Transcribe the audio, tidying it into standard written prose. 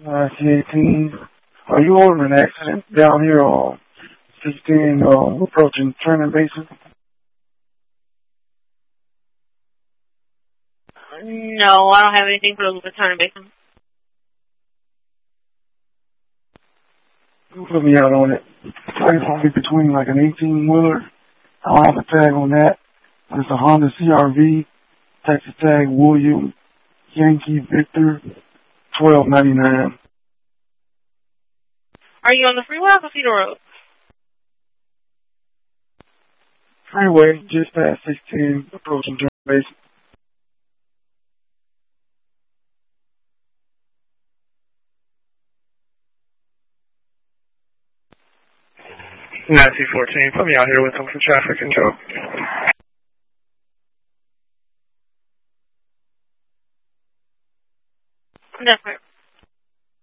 C-18. Are you over an accident down here on 16 approaching Turner Basin? No, I don't have anything for the Turner Basin. You put me out on it. It's only between like an 18-wheeler. I don't have a tag on that. It's a Honda CRV, Texas tag, William, Yankee, Victor, 1299. Are you on the freeway or the feeder road? Freeway, just past 16, approaching Turner Basin. Nancy 14, put me out here with them for traffic control. Definitely.